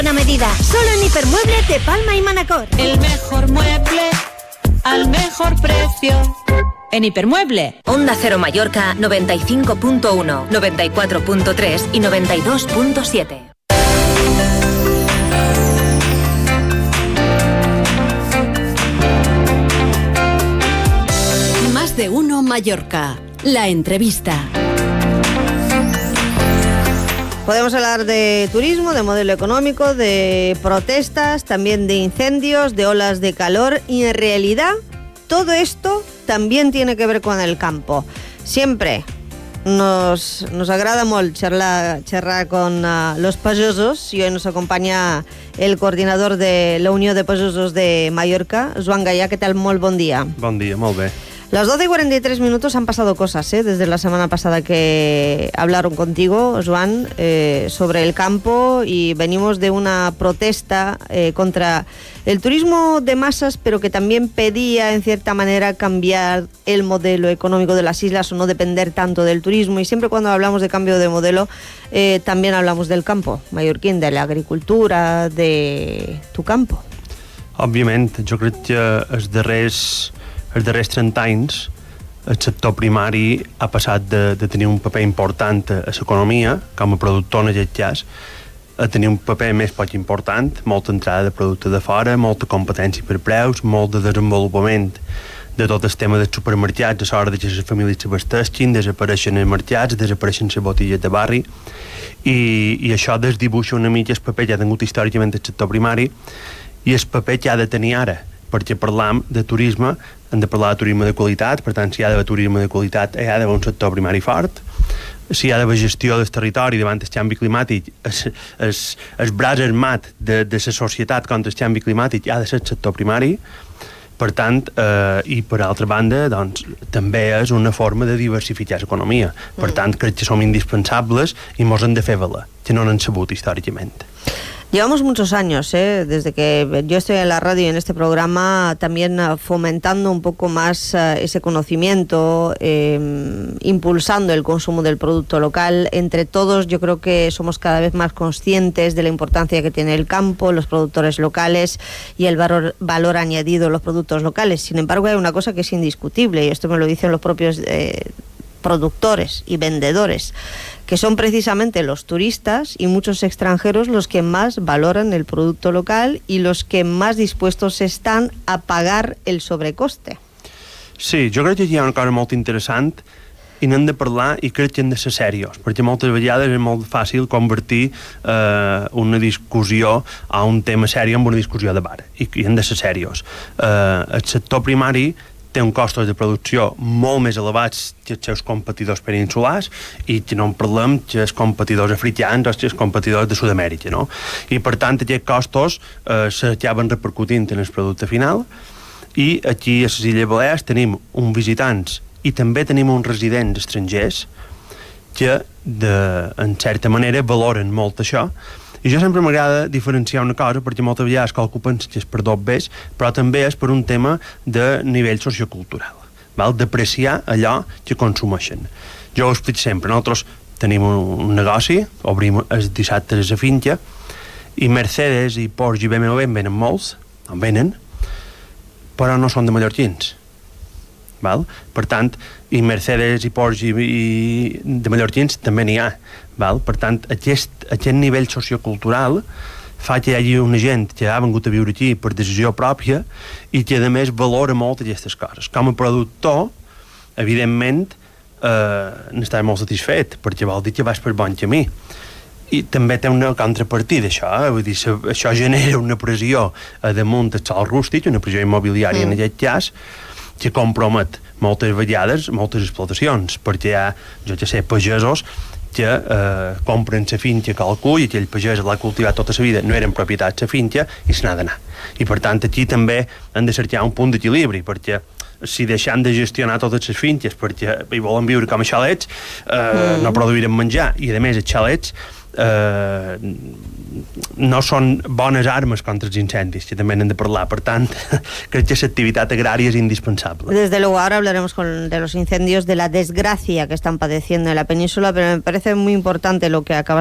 Una medida, solo en Hipermueble de Palma y Manacor. El mejor mueble al mejor precio. En Hipermueble. Onda Cero Mallorca 95.1, 94.3 y 92.7. Más de uno Mallorca. La entrevista. Podemos hablar de turismo, de modelo económico, de protestas, también de incendios, de olas de calor y en realidad todo esto también tiene que ver con el campo. Siempre nos agrada molt xerrar con los pagesos y hoy nos acompaña el coordinador de la Unió de Pagesos de Mallorca, Joan Gallà. ¿Qué tal? Molt bon dia. Bon dia, molt bé. Las 12:43 han pasado cosas, desde la semana pasada que hablaron contigo, Joan, sobre el campo, y venimos de una protesta contra el turismo de masas, pero que también pedía, en cierta manera, cambiar el modelo económico de las islas o no depender tanto del turismo. Y siempre cuando hablamos de cambio de modelo, también hablamos del campo mallorquín, de la agricultura, de tu campo. Òbviament, jo crec que els darrers 30 anys el sector primari ha passat de tenir un paper important a l'economia, com a productor en aquest cas, a tenir un paper més poc important, molta entrada de producte de fora, molta competència per preus, molt de desenvolupament de tot el tema dels supermercats, a l'hora que les famílies s'abasteixin, desapareixen els mercats, desapareixen les botigues de barri, i això desdibuixa una mica el paper que ha tingut històricament el sector primari i el paper que ha de tenir ara, perquè parlam de turisme, hem de parlar de turisme de qualitat. Per tant, si hi ha d'haver turisme de qualitat, hi ha d'haver un sector primari fort. Si hi ha d'haver gestió del territori davant del canvi climàtic, el braç armat de la societat contra el canvi climàtic ha de ser el sector primari. Per tant, i per altra banda, doncs, també és una forma de diversificar l'economia. Per tant, crec que som indispensables i mos hem de fer valer, que no n'han sabut històricament. Llevamos muchos años, desde que yo estoy en la radio y en este programa, también fomentando un poco más ese conocimiento, impulsando el consumo del producto local. Entre todos, yo creo que somos cada vez más conscientes de la importancia que tiene el campo, los productores locales y el valor añadido de los productos locales. Sin embargo, hay una cosa que es indiscutible, y esto me lo dicen los propios productores y vendedores, que son precisamente los turistas y muchos extranjeros los que más valoran el producto local y los que más dispuestos están a pagar el sobrecoste. Sí, jo crec que hi ha una cosa molt interessant i n'hem de parlar, i crec que hem de ser serios, perquè moltes vegades és molt fàcil convertir una discussió a un tema seri en una discussió de bar, i hem de ser serios. El sector primari té uns costos de producció molt més elevats que els seus competidors peninsulars, i que no en parlem que els competidors africans o els competidors de Sud-amèrica, no? I per tant aquests costos s'acaben repercutint en el producte final, i aquí a les Illes Balears tenim uns visitants i també tenim uns residents estrangers que en certa manera valoren molt això. I jo sempre m'agrada diferenciar una cosa, perquè moltes vegades qualcú pensa que és per dos bés, però també és per un tema de nivell sociocultural, d'apreciar allò que consumeixen. Jo ho explico sempre, nosaltres tenim un negoci, obrim els dissabtes a la finca, i Mercedes i Porsche i BMW en venen molts, en venen, però no són de mallorquins. Per tant, i Mercedes i Porsche i de mallorquins també n'hi ha. Per tant, aquest nivell sociocultural fa que hi hagi una gent que ha vingut a viure aquí per decisió pròpia i que a més valora molt aquestes coses. Com a productor, evidentment, n'estava molt satisfet, perquè vol dir que vas per bon camí. I també té una contrapartida, això. Vull dir, això genera una pressió damunt del sòl rústic, una pressió immobiliària en aquest cas, que compromet moltes vegades moltes explotacions, perquè hi ha, jo que sé, pagesos que compren la finca a qualcú i aquell pagès l'ha cultivat tota la vida, no eren propietats de la finca i se n'ha d'anar. I per tant aquí també hem de cercar un punt d'equilibri, perquè si deixem de gestionar totes les finques perquè hi volen viure com a xalets, no produirem menjar, i a més els xalets no són bones armes contra els incendis, que també n'hem de parlar. Per tant, crec que l'activitat agrària es indispensable. Desde luego, ahora hablaremos de los incendios, de la desgracia que están padeciendo en la península, pero me parece muy importante lo que acabas